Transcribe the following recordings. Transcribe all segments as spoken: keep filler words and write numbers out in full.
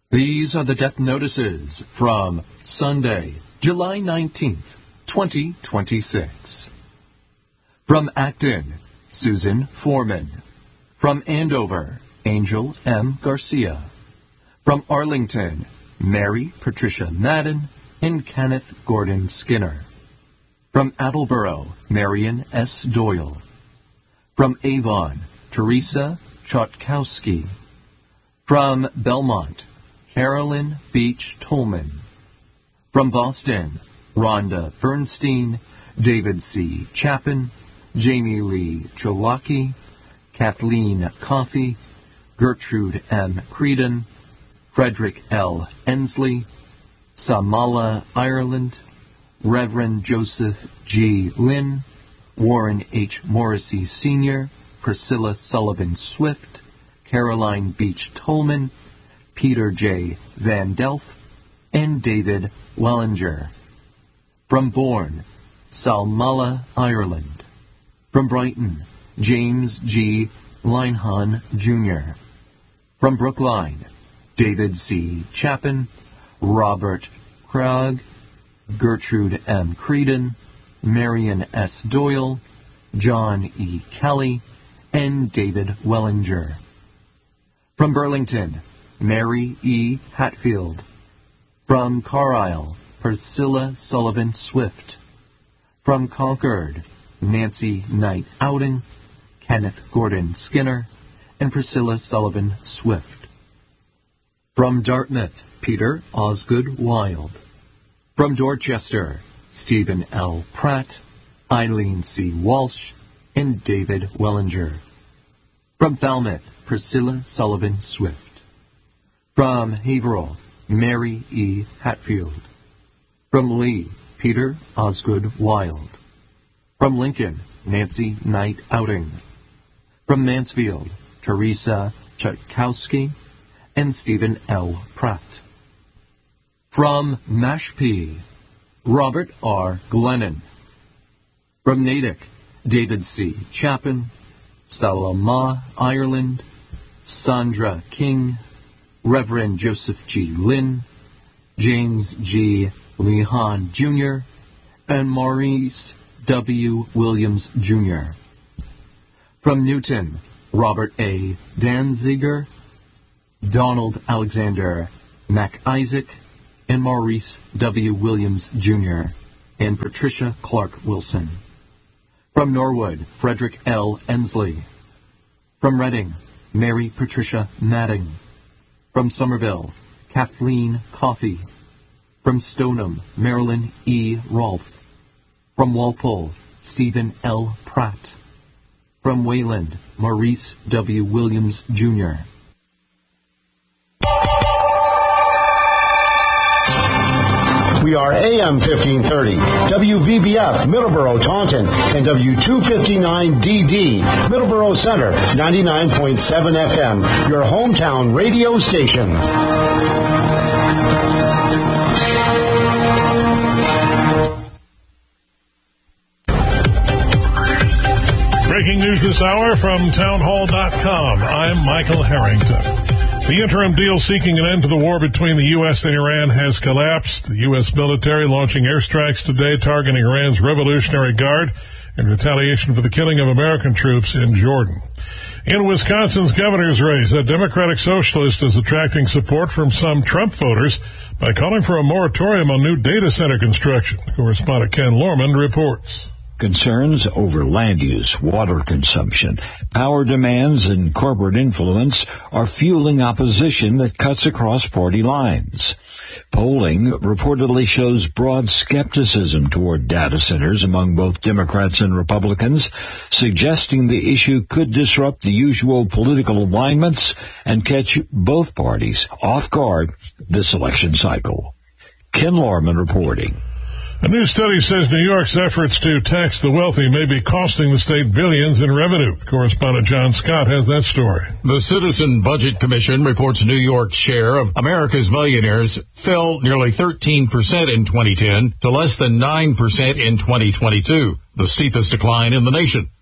These are the death notices from Sunday, July nineteenth, twenty twenty-six. From Acton, Susan Foreman. From Andover, Angel M. Garcia. From Arlington, Mary Patricia Madden and Kenneth Gordon Skinner. From Attleboro, Marion S. Doyle. From Avon, Teresa Chotkowski. From Belmont, Carolyn Beach Tolman. From Boston, Rhonda Bernstein, David C. Chapin, Jamie Lee Cholaki, Kathleen Coffey, Gertrude M. Creedon, Frederick L. Ensley, Samala Ireland, Reverend Joseph G. Lynn, Warren H. Morrissey Senior, Priscilla Sullivan Swift, Caroline Beach Tolman, Peter J. Van Delft, and David Wellinger. From Bourne, Salmala, Ireland. From Brighton, James G. Linehan, Junior From Brookline, David C. Chapin, Robert Krug, Gertrude M. Creedon, Marion S. Doyle, John E. Kelly, and David Wellinger. From Burlington, Mary E. Hatfield. From Carlisle, Priscilla Sullivan Swift. From Concord, Nancy Knight Outing, Kenneth Gordon Skinner, and Priscilla Sullivan Swift. From Dartmouth, Peter Osgood Wild. From Dorchester, Stephen L. Pratt, Eileen C. Walsh, and David Wellinger. From Falmouth, Priscilla Sullivan Swift. From Haverhill, Mary E. Hatfield. From Lee, Peter Osgood Wild. From Lincoln, Nancy Knight Outing. From Mansfield, Teresa Chotkowski and Stephen L. Pratt. From Mashpee, Robert R. Glennon. From Natick, David C. Chapin, Salama, Ireland, Sandra King, Reverend Joseph G. Lynn, James G. Lehan, Junior, and Maurice W. Williams, Junior From Newton, Robert A. Danziger, Donald Alexander MacIsaac, and Maurice W. Williams, Junior, and Patricia Clark Wilson. From Norwood, Frederick L. Ensley. From Reading, Mary Patricia Madding. From Somerville, Kathleen Coffey. From Stoneham, Marilyn E. Rolfe. From Walpole, Stephen L. Pratt. From Wayland, Maurice W. Williams, Junior We are A M fifteen thirty, W V B F, Middleborough, Taunton, and W two fifty-nine D D, Middleborough Center, ninety-nine point seven F M, your hometown radio station. Breaking news this hour from townhall dot com. I'm Michael Harrington. The interim deal seeking an end to the war between the U S and Iran has collapsed. The U S military launching airstrikes today targeting Iran's Revolutionary Guard in retaliation for the killing of American troops in Jordan. In Wisconsin's governor's race, a Democratic socialist is attracting support from some Trump voters by calling for a moratorium on new data center construction. Correspondent Ken Lorman reports. Concerns over land use, water consumption, power demands, and corporate influence are fueling opposition that cuts across party lines. Polling reportedly shows broad skepticism toward data centers among both Democrats and Republicans, suggesting the issue could disrupt the usual political alignments and catch both parties off guard this election cycle. Ken Lorman reporting. A new study says New York's efforts to tax the wealthy may be costing the state billions in revenue. Correspondent John Scott has that story. The Citizen Budget Commission reports New York's share of America's millionaires fell nearly thirteen percent in twenty ten to less than nine percent in twenty twenty-two, the steepest decline in the nation.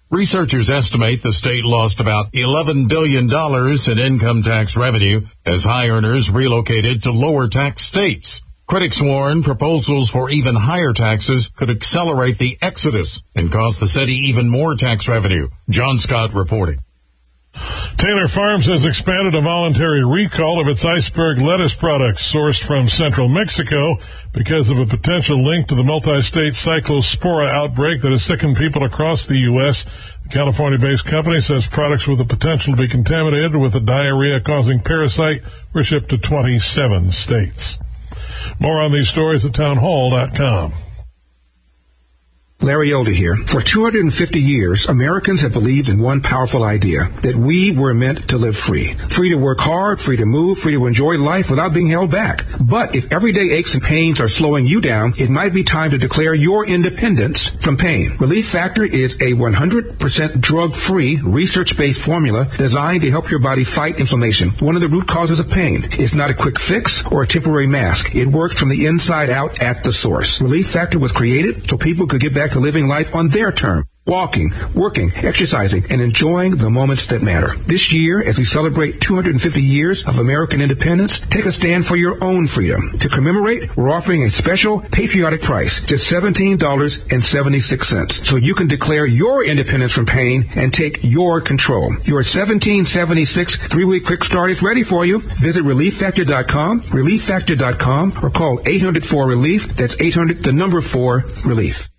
Researchers estimate the state lost about eleven billion dollars in income tax revenue as high earners relocated to lower tax states. Critics warn proposals for even higher taxes could accelerate the exodus and cost the city even more tax revenue. John Scott reporting. Taylor Farms has expanded a voluntary recall of its iceberg lettuce products sourced from central Mexico because of a potential link to the multi-state cyclospora outbreak that has sickened people across the U S The California-based company says products with the potential to be contaminated with a diarrhea-causing parasite were shipped to twenty-seven states. More on these stories at townhall dot com. Larry Elder here. For two hundred fifty years, Americans have believed in one powerful idea, that we were meant to live free. Free to work hard, free to move, free to enjoy life without being held back. But if everyday aches and pains are slowing you down, it might be time to declare your independence from pain. Relief Factor is a one hundred percent drug-free, research-based formula designed to help your body fight inflammation, one of the root causes of pain. It's not a quick fix or a temporary mask. It works from the inside out at the source. Relief Factor was created so people could get back to living life on their terms. Walking, working, exercising, and enjoying the moments that matter. This year, as we celebrate two hundred fifty years of American independence, take a stand for your own freedom. To commemorate, we're offering a special patriotic price, just seventeen dollars and seventy-six cents, so you can declare your independence from pain and take your control. Your seventeen seventy-six three-week quick start is ready for you. Visit relief factor dot com, relief factor dot com, or call eight hundred four relief. That's eight hundred, the number four, relief.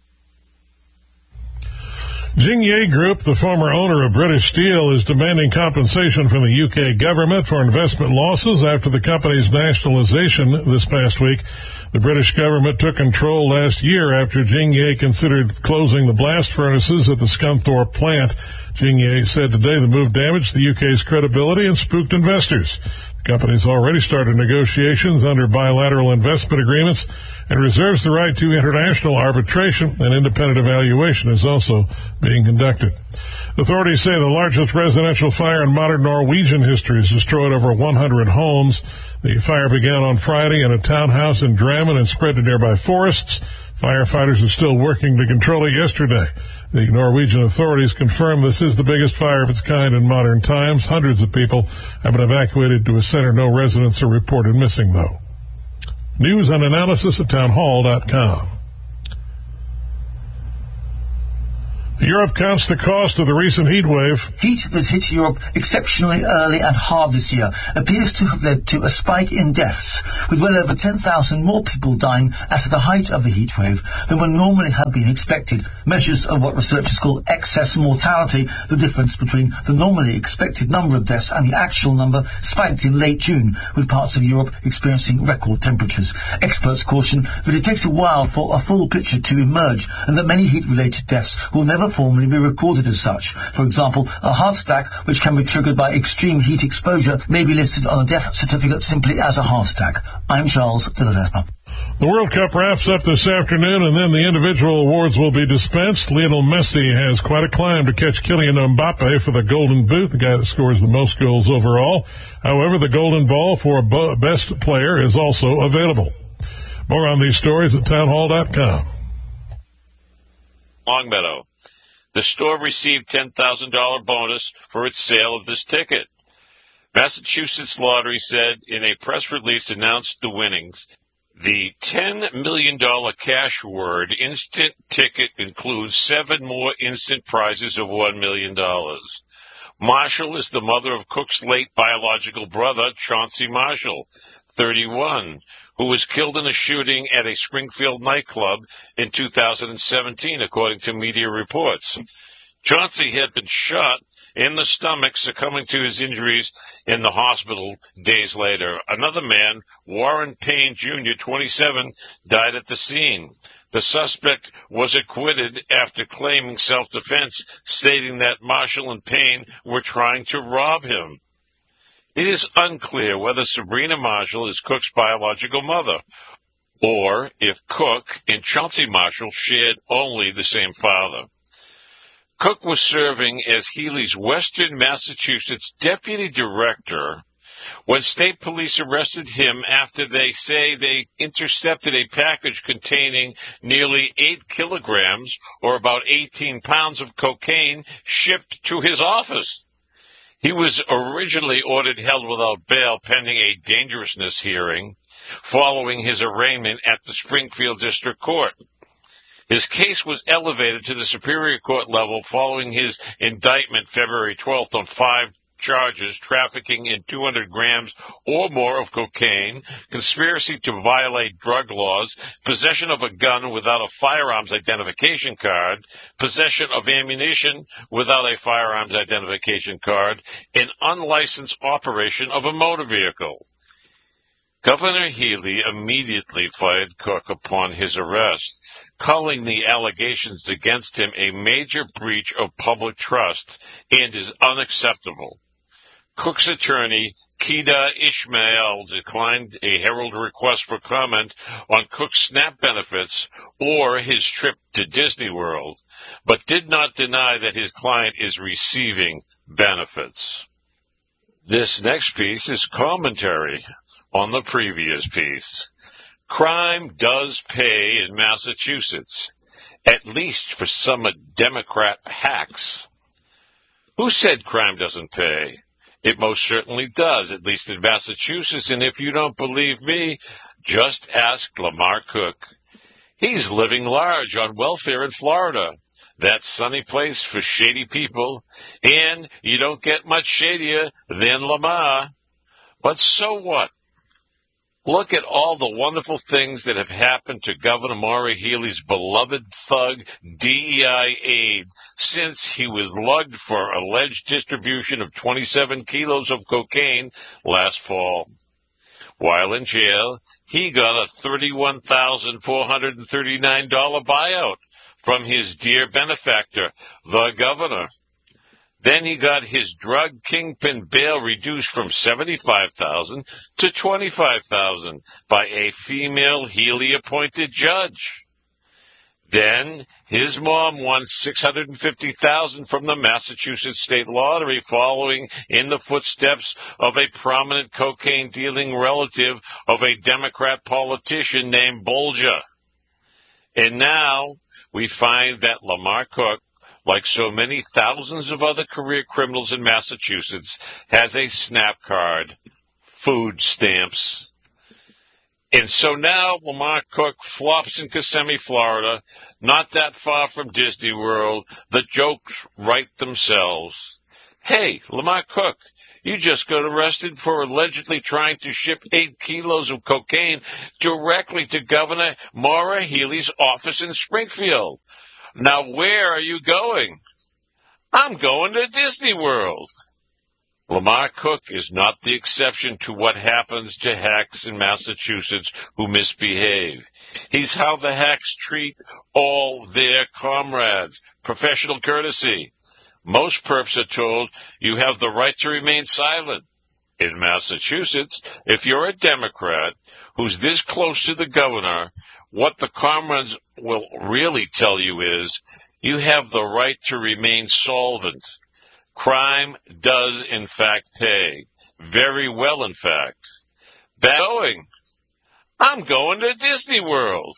Jingye Group, the former owner of British Steel, is demanding compensation from the U K government for investment losses after the company's nationalization this past week. The British government took control last year after Jingye considered closing the blast furnaces at the Scunthorpe plant. Jingye said today the move damaged the U K's credibility and spooked investors. The company's already started negotiations under bilateral investment agreements and reserves the right to international arbitration. An independent evaluation is also being conducted. Authorities say the largest residential fire in modern Norwegian history has destroyed over one hundred homes. The fire began on Friday in a townhouse in Drammen and spread to nearby forests. Firefighters are still working to control it yesterday. The Norwegian authorities confirm this is the biggest fire of its kind in modern times. Hundreds of people have been evacuated to a center. No residents are reported missing, though. News and analysis at townhall dot com. Europe counts the cost of the recent heat wave. Heat that hit Europe exceptionally early and hard this year appears to have led to a spike in deaths, with well over ten thousand more people dying at the height of the heat wave than would normally have been expected. Measures of what researchers call excess mortality, the difference between the normally expected number of deaths and the actual number, spiked in late June, with parts of Europe experiencing record temperatures. Experts caution that it takes a while for a full picture to emerge and that many heat-related deaths will never formally be recorded as such. For example, a heart attack, which can be triggered by extreme heat exposure, may be listed on a death certificate simply as a heart attack. I'm Charles de la Vespa. The World Cup wraps up this afternoon, and then the individual awards will be dispensed. Lionel Messi has quite a climb to catch Kylian Mbappe for the Golden Boot, the guy that scores the most goals overall. However, the Golden Ball for best player is also available. More on these stories at townhall dot com. Longmeadow. The store received ten thousand dollars bonus for its sale of this ticket. Massachusetts Lottery said in a press release announced the winnings. The ten million dollars cash word instant ticket includes seven more instant prizes of one million dollars. Marshall is the mother of Cook's late biological brother, Chauncey Marshall, thirty-one, who was killed in a shooting at a Springfield nightclub in two thousand seventeen, according to media reports. Chauncey had been shot in the stomach, succumbing to his injuries in the hospital days later. Another man, Warren Payne Junior, twenty-seven, died at the scene. The suspect was acquitted after claiming self-defense, stating that Marshall and Payne were trying to rob him. It is unclear whether Sabrina Marshall is Cook's biological mother, or if Cook and Chauncey Marshall shared only the same father. Cook was serving as Healy's Western Massachusetts Deputy Director When state police arrested him after they say they intercepted a package containing nearly eight kilograms, or about eighteen pounds of cocaine, shipped to his office. He was originally ordered held without bail pending a dangerousness hearing following his arraignment at the Springfield District Court. His case was elevated to the Superior Court level following his indictment February twelfth on five charges: trafficking in two hundred grams or more of cocaine, conspiracy to violate drug laws, possession of a gun without a firearms identification card, possession of ammunition without a firearms identification card, and unlicensed operation of a motor vehicle. Governor Healey immediately fired Cook upon his arrest, calling the allegations against him a major breach of public trust and is unacceptable. Cook's attorney, Kida Ishmael, declined a Herald request for comment on Cook's SNAP benefits or his trip to Disney World, but did not deny that his client is receiving benefits. This next piece is commentary on the previous piece. Crime does pay in Massachusetts, at least for some Democrat hacks. Who said crime doesn't pay? It most certainly does, at least in Massachusetts, and if you don't believe me, just ask Lamar Cook. He's living large on welfare in Florida, that sunny place for shady people, and you don't get much shadier than Lamar. But so what? Look at all the wonderful things that have happened to Governor Maura Healey's beloved thug D E I aide since he was lugged for alleged distribution of twenty-seven kilos of cocaine last fall. While in jail, he got a thirty-one thousand four hundred thirty-nine dollars buyout from his dear benefactor, the governor. Then he got his drug kingpin bail reduced from seventy-five thousand dollars to twenty-five thousand dollars by a female Healey-appointed judge. Then his mom won six hundred fifty thousand dollars from the Massachusetts State Lottery, following in the footsteps of a prominent cocaine-dealing relative of a Democrat politician named Bolger. And now we find that Lamar Cook, like so many thousands of other career criminals in Massachusetts, has a SNAP card, food stamps. And so now Lamar Cook flops in Kissimmee, Florida, not that far from Disney World. The jokes write themselves. Hey, Lamar Cook, you just got arrested for allegedly trying to ship eight kilos of cocaine directly to Governor Maura Healey's office in Springfield. Now, where are you going? I'm going to Disney World. Lamar Cook is not the exception to what happens to hacks in Massachusetts who misbehave. He's how the hacks treat all their comrades. Professional courtesy. Most perps are told you have the right to remain silent. In Massachusetts, if you're a Democrat who's this close to the governor, what the comrades will really tell you is you have the right to remain solvent. Crime does, in fact, pay. Very well, in fact. Back going. I'm going to Disney World.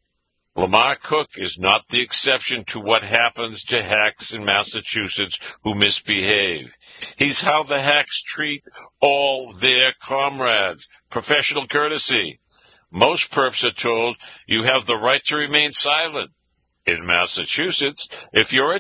Lamar Cook is not the exception to what happens to hacks in Massachusetts who misbehave. He's how the hacks treat all their comrades. Professional courtesy. Most perps are told you have the right to remain silent. In Massachusetts, if you're a